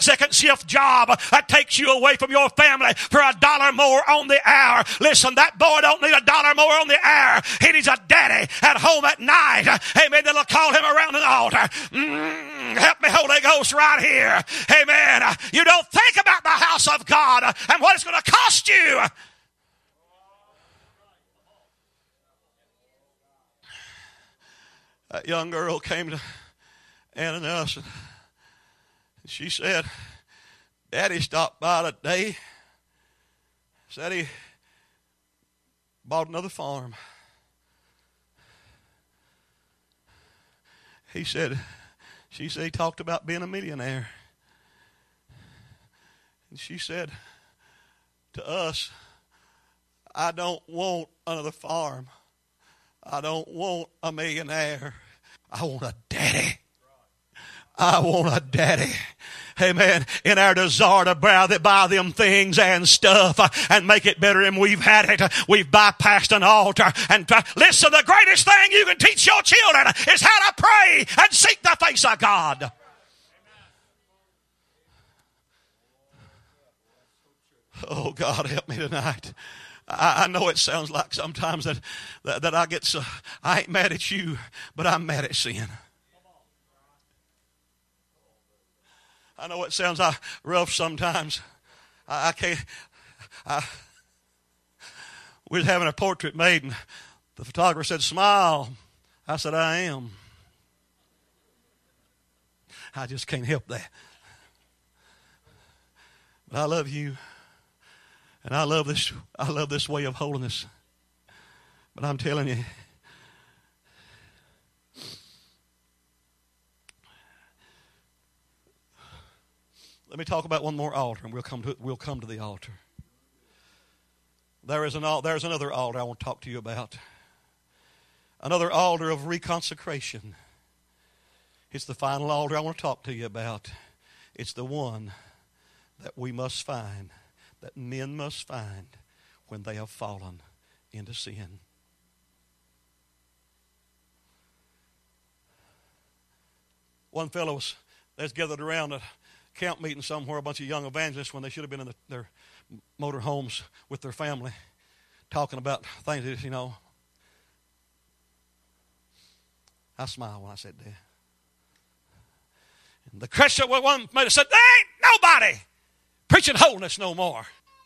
second shift job that takes you away from your family for $1 more on the hour. Listen, that boy don't need $1 more on the hour. He needs a daddy at home at night. Amen. That'll call him around an altar. Help me, Holy Ghost, right here. Amen. You don't think about the house of God and what it's going to cost you. That young girl came to Ann and us, and she said, Daddy stopped by today. Said he bought another farm. She said he talked about being a millionaire. And she said to us, I don't want another farm. I don't want a millionaire. I want a daddy. I want a daddy. Amen. In our desire to buy them things and stuff and make it better than we've had it, we've bypassed an altar. And listen, the greatest thing you can teach your children is how to pray and seek the face of God. Oh, God, help me tonight. I know it sounds like sometimes that I get so, I ain't mad at you, but I'm mad at sin. I know it sounds rough sometimes. I can't. We was having a portrait made, and the photographer said, smile. I said, I am. I just can't help that. But I love you. And I love this way of holiness. But I'm telling you, let me talk about one more altar, and we'll come to the altar. There's another altar I want to talk to you about. Another altar of reconsecration. It's the final altar I want to talk to you about. It's the one that we must find, that men must find when they have fallen into sin. One fellow was gathered around a camp meeting somewhere, a bunch of young evangelists when they should have been in their motor homes with their family, talking about things that, you know. I smiled when I said that. And the Christian one made have said, there ain't nobody preaching holiness no more.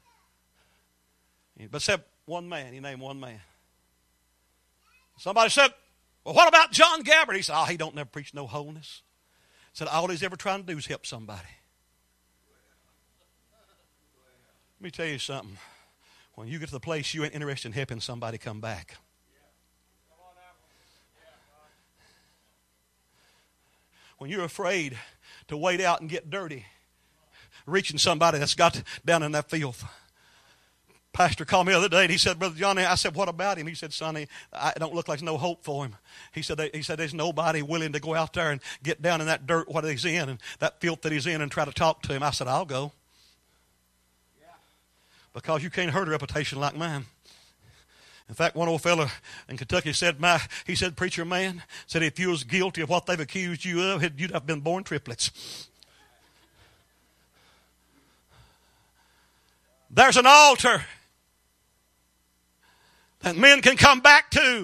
But except one man, he named one man. Somebody said, well, what about John Gabbard? He said, he don't never preach no holiness. He said, all he's ever trying to do is help somebody. Let me tell you something. When you get to the place you ain't interested in helping somebody come back. When you're afraid to wade out and get dirty, reaching somebody that's got down in that filth. Pastor called me the other day and he said, Brother Johnny, I said, what about him? He said, Sonny, it don't look like there's no hope for him. He said, there's nobody willing to go out there and get down in that dirt what he's in and that filth that he's in and try to talk to him. I said, I'll go. Because you can't hurt a reputation like mine. In fact, one old fella in Kentucky said, preacher man, said if you was guilty of what they've accused you of, you'd have been born triplets. There's an altar that men can come back to.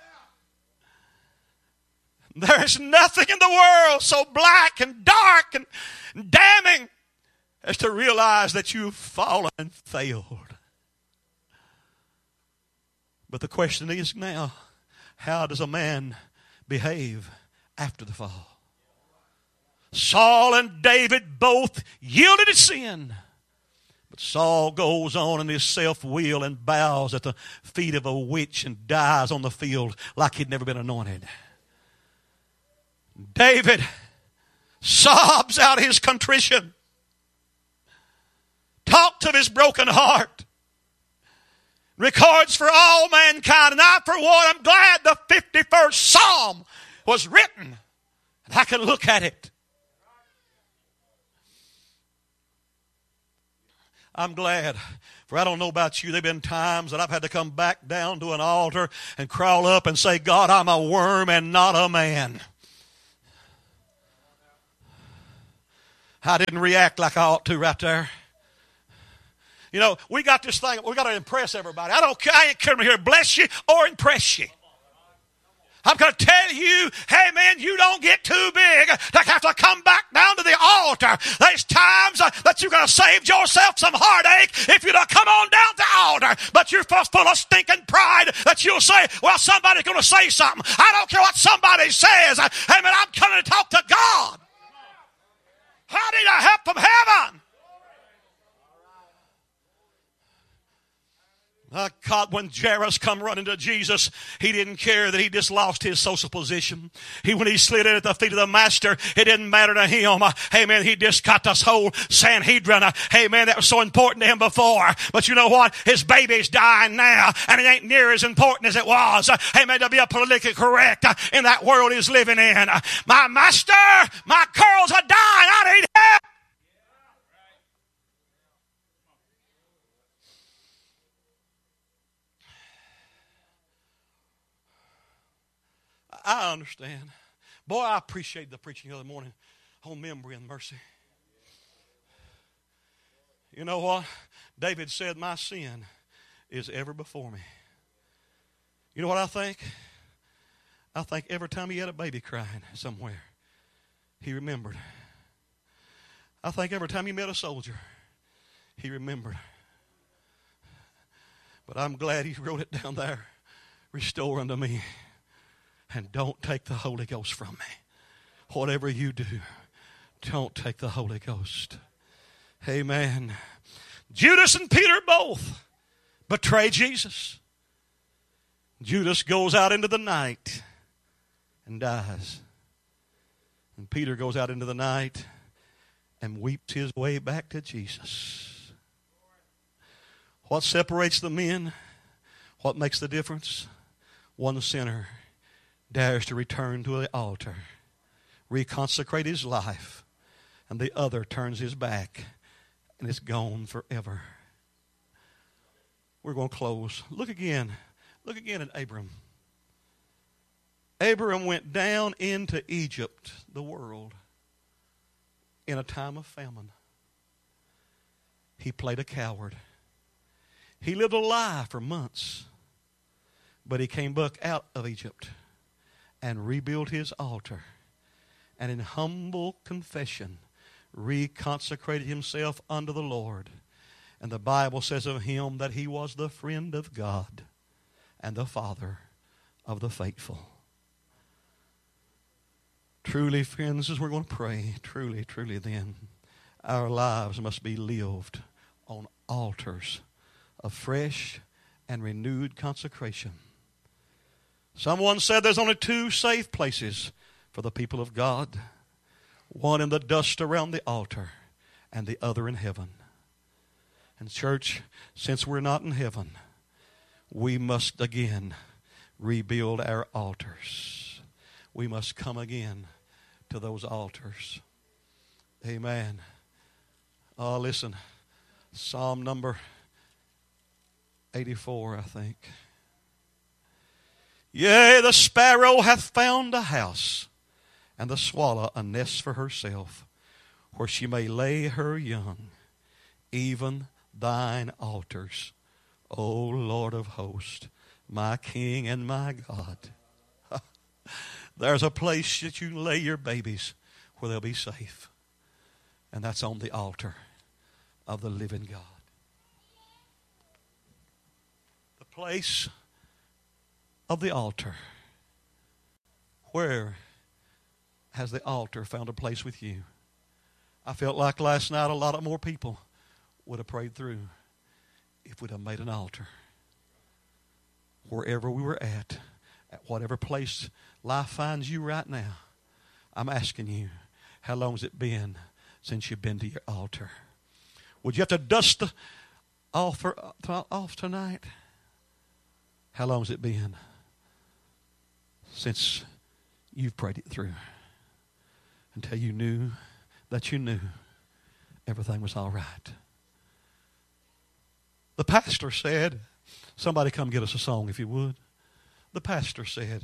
There's nothing in the world so black and dark and damning as to realize that you've fallen and failed. But the question is now, how does a man behave after the fall? Saul and David both yielded to sin. But Saul goes on in his self-will and bows at the feet of a witch and dies on the field like he'd never been anointed. David sobs out his contrition, talks of his broken heart, records for all mankind. And I, for one, I'm glad the 51st Psalm was written. And I can look at it. I'm glad, for I don't know about you, there have been times that I've had to come back down to an altar and crawl up and say, God, I'm a worm and not a man. I didn't react like I ought to right there. You know, we got this thing, we got to impress everybody. I ain't coming here to bless you or impress you. I'm going to tell you, hey man, you don't get too big to have to come back down to the altar. There's times that you're going to save yourself some heartache if you don't come on down to the altar. But you're full of stinking pride that you'll say, well, somebody's going to say something. I don't care what somebody says. Hey man, I'm coming to talk to God. I need a help from heaven. God, when Jairus come running to Jesus, he didn't care that he just lost his social position. When he slid in at the feet of the master, it didn't matter to him. Hey man, he just got this whole Sanhedrin. Hey man, that was so important to him before. But you know what? His baby's dying now, and it ain't near as important as it was. Hey man, to be a politically correct in that world he's living in. My master, my girls are dying. I need help. I understand. Boy, I appreciate the preaching the other morning on memory and mercy. You know what? David said, my sin is ever before me. You know what I think? I think every time he had a baby crying somewhere, he remembered. I think every time he met a soldier, he remembered. But I'm glad he wrote it down there. Restore unto me. And don't take the Holy Ghost from me. Whatever you do, don't take the Holy Ghost. Amen. Judas and Peter both betray Jesus. Judas goes out into the night and dies. And Peter goes out into the night and weeps his way back to Jesus. What separates the men? What makes the difference? One sinner dares to return to the altar, reconsecrate his life, and the other turns his back and is gone forever. We're going to close. Look again at Abram. Abram went down into Egypt, the world, in a time of famine. He played a coward. He lived a lie for months, but he came back out of Egypt and rebuilt his altar, and in humble confession reconsecrated himself unto the Lord. And the Bible says of him that he was the friend of God and the father of the faithful. Truly, friends, as we're going to pray, truly then, our lives must be lived on altars of fresh and renewed consecration. Someone said there's only two safe places for the people of God. One in the dust around the altar and the other in heaven. And church, since we're not in heaven, we must again rebuild our altars. We must come again to those altars. Amen. Oh, listen. Psalm number 84, I think. Yea, the sparrow hath found a house, and the swallow a nest for herself, where she may lay her young, even thine altars, O Lord of hosts, my King and my God. There's a place that you can lay your babies where they'll be safe, and that's on the altar of the living God. The place of the altar. Where has the altar found a place with you? I felt like last night a lot of more people would have prayed through if we'd have made an altar. Wherever we were at whatever place life finds you right now, I'm asking you, how long has it been since you've been to your altar? Would you have to dust the altar off tonight? How long has it been since you've prayed it through until you knew that you knew everything was all right? The pastor said, somebody come get us a song if you would. The pastor said,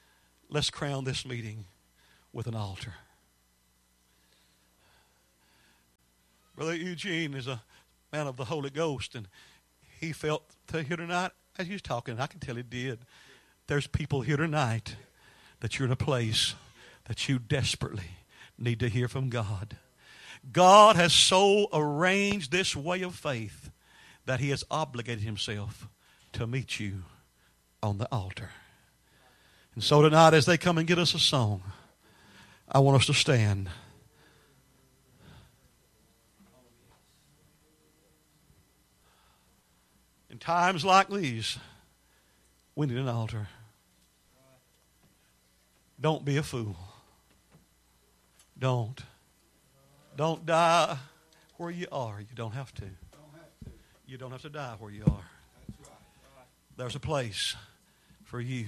let's crown this meeting with an altar. Brother Eugene is a man of the Holy Ghost, and he felt here tonight as he was talking. I can tell he did. There's people here tonight that you're in a place that you desperately need to hear from God. God has so arranged this way of faith that He has obligated Himself to meet you on the altar. And so tonight, as they come and get us a song, I want us to stand. In times like these, we need an altar. Don't be a fool. Don't die where you are. You don't have to. You don't have to die where you are. There's a place for you.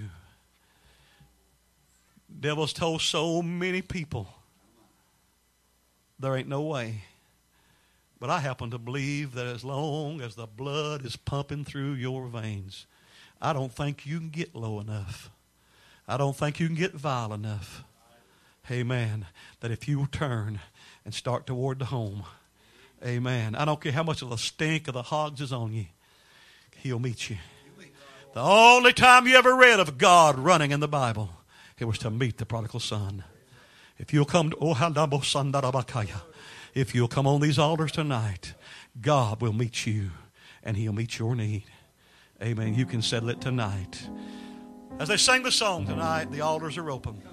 Devil's told so many people there ain't no way. But I happen to believe that as long as the blood is pumping through your veins, I don't think you can get low enough. I don't think you can get vile enough. Amen. That if you turn and start toward the home, amen. I don't care how much of the stink of the hogs is on you. He'll meet you. The only time you ever read of God running in the Bible, it was to meet the prodigal son. If you'll come to if you'll come on these altars tonight, God will meet you and He'll meet your need. Amen. You can settle it tonight. As they sing the song tonight, the altars are open.